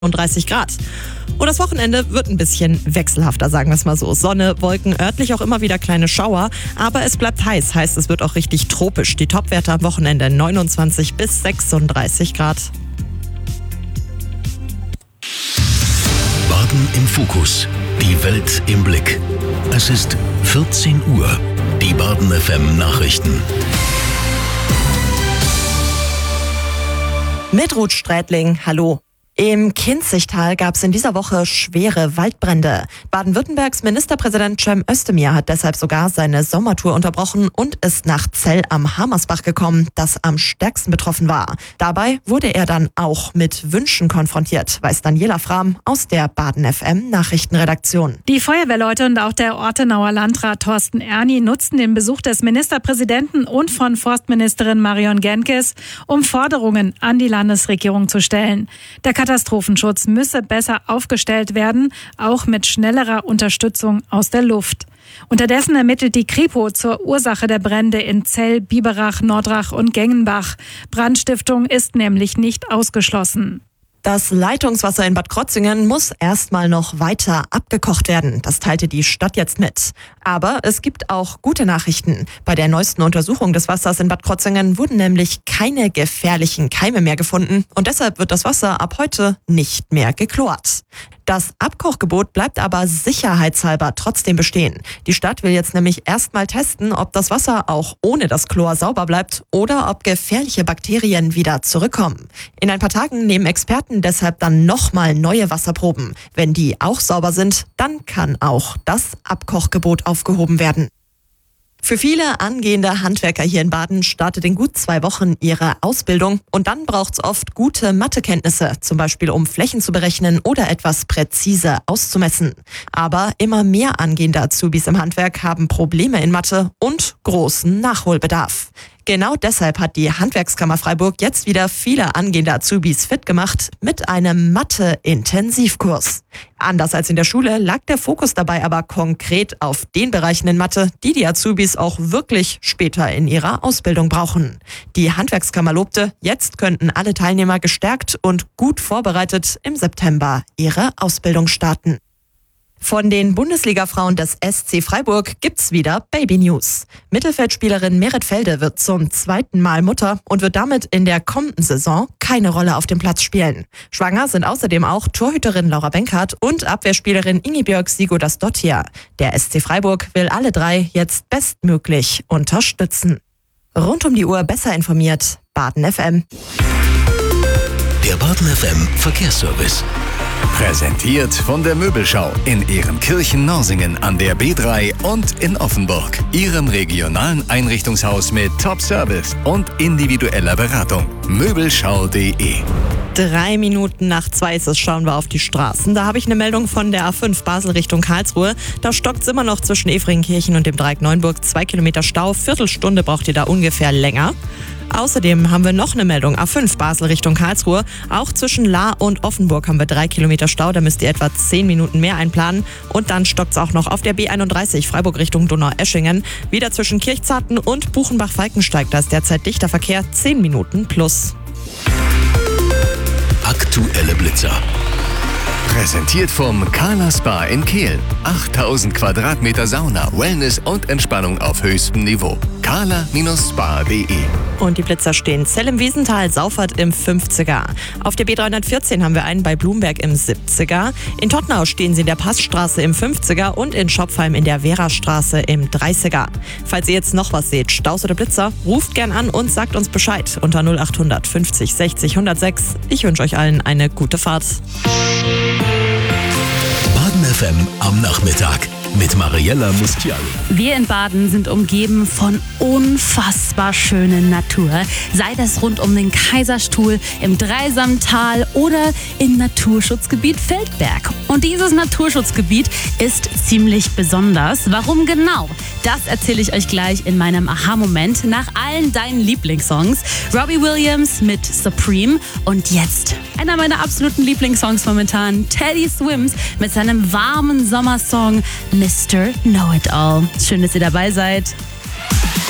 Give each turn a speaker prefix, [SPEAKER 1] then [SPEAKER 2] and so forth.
[SPEAKER 1] 30 Grad. Und das Wochenende wird ein bisschen wechselhafter, sagen wir es mal so. Sonne, Wolken, örtlich auch immer wieder kleine Schauer. Aber es bleibt heiß, heißt es wird auch richtig tropisch. Die Topwerte am Wochenende 29 bis 36 Grad.
[SPEAKER 2] Baden im Fokus. Die Welt im Blick. Es ist 14 Uhr. Die Baden FM Nachrichten.
[SPEAKER 1] Mit Ruth Strätling, hallo. Im Kinzigtal gab es in dieser Woche schwere Waldbrände. Baden-Württembergs Ministerpräsident Cem Özdemir hat deshalb sogar seine Sommertour unterbrochen und ist nach Zell am Hamersbach gekommen, das am stärksten betroffen war. Dabei wurde er dann auch mit Wünschen konfrontiert, weiß Daniela Frahm aus der Baden FM Nachrichtenredaktion.
[SPEAKER 3] Die Feuerwehrleute und auch der Ortenauer Landrat Thorsten Erni nutzten den Besuch des Ministerpräsidenten und von Forstministerin Marion Genkes, um Forderungen an die Landesregierung zu stellen. Der Katastrophenschutz müsse besser aufgestellt werden, auch mit schnellerer Unterstützung aus der Luft. Unterdessen ermittelt die Kripo zur Ursache der Brände in Zell, Biberach, Nordrach und Gengenbach. Brandstiftung ist nämlich nicht ausgeschlossen.
[SPEAKER 1] Das Leitungswasser in Bad Krozingen muss erstmal noch weiter abgekocht werden. Das teilte die Stadt jetzt mit. Aber es gibt auch gute Nachrichten. Bei der neuesten Untersuchung des Wassers in Bad Krozingen wurden nämlich keine gefährlichen Keime mehr gefunden. Und deshalb wird das Wasser ab heute nicht mehr geklort. Das Abkochgebot bleibt aber sicherheitshalber trotzdem bestehen. Die Stadt will jetzt nämlich erstmal testen, ob das Wasser auch ohne das Chlor sauber bleibt oder ob gefährliche Bakterien wieder zurückkommen. In ein paar Tagen nehmen Experten deshalb dann nochmal neue Wasserproben. Wenn die auch sauber sind, dann kann auch das Abkochgebot aufgehoben werden. Für viele angehende Handwerker hier in Baden startet in gut 2 Wochen ihre Ausbildung und dann braucht es oft gute Mathekenntnisse, zum Beispiel um Flächen zu berechnen oder etwas präzise auszumessen. Aber immer mehr angehende Azubis im Handwerk haben Probleme in Mathe und großen Nachholbedarf. Genau deshalb hat die Handwerkskammer Freiburg jetzt wieder viele angehende Azubis fit gemacht mit einem Mathe-Intensivkurs. Anders als in der Schule lag der Fokus dabei aber konkret auf den Bereichen in Mathe, die die Azubis auch wirklich später in ihrer Ausbildung brauchen. Die Handwerkskammer lobte, jetzt könnten alle Teilnehmer gestärkt und gut vorbereitet im September ihre Ausbildung starten. Von den Bundesliga-Frauen des SC Freiburg gibt's wieder Baby-News. Mittelfeldspielerin Merit Felde wird zum 2. Mal Mutter und wird damit in der kommenden Saison keine Rolle auf dem Platz spielen. Schwanger sind außerdem auch Torhüterin Laura Benkert und Abwehrspielerin Ingebjörg Sigurðardóttir. Der SC Freiburg will alle 3 jetzt bestmöglich unterstützen. Rund um die Uhr besser informiert, Baden FM.
[SPEAKER 2] Der Baden FM Verkehrsservice.
[SPEAKER 4] Präsentiert von der Möbelschau in Ehrenkirchen-Norsingen an der B3 und in Offenburg. Ihrem regionalen Einrichtungshaus mit Top-Service und individueller Beratung. Möbelschau.de
[SPEAKER 1] 3 Minuten nach 2 ist es, schauen wir auf die Straßen. Da habe ich eine Meldung von der A5 Basel Richtung Karlsruhe. Da stockt es immer noch zwischen Efringenkirchen und dem Dreieck Neuenburg. 2 Kilometer Stau, Viertelstunde braucht ihr da ungefähr länger. Außerdem haben wir noch eine Meldung, A5 Basel Richtung Karlsruhe. Auch zwischen Lahr und Offenburg haben wir 3 Kilometer Stau, da müsst ihr etwa 10 Minuten mehr einplanen. Und dann stockt es auch noch auf der B31 Freiburg Richtung Donaueschingen. Wieder zwischen Kirchzarten und Buchenbach-Falkensteig, da ist derzeit dichter Verkehr, 10 Minuten plus.
[SPEAKER 2] Aktuelle Blitzer.
[SPEAKER 4] Präsentiert vom Carla Spa in Kehl. 8000 Quadratmeter Sauna, Wellness und Entspannung auf höchstem Niveau. carla-spa.de.
[SPEAKER 1] Und die Blitzer stehen Zell im Wiesental, Saufert im 50er. Auf der B314 haben wir einen bei Blumberg im 70er. In Tottenau stehen sie in der Passstraße im 50er und in Schopfheim in der Werastraße im 30er. Falls ihr jetzt noch was seht, Staus oder Blitzer, ruft gern an und sagt uns Bescheid unter 0800 50 60 106. Ich wünsche euch allen eine gute Fahrt.
[SPEAKER 2] Baden FM am Nachmittag mit Mariella Mustial.
[SPEAKER 5] Wir in Baden sind umgeben von unfassbar schöner Natur. Sei das rund um den Kaiserstuhl, im Dreisamtal oder im Naturschutzgebiet Feldberg. Und dieses Naturschutzgebiet ist ziemlich besonders. Warum genau? Das erzähle ich euch gleich in meinem Aha-Moment nach allen deinen Lieblingssongs. Robbie Williams mit Supreme und jetzt einer meiner absoluten Lieblingssongs momentan, Teddy Swims mit seinem warmen Sommersong Mr. Know-It-All. Schön, dass ihr dabei seid.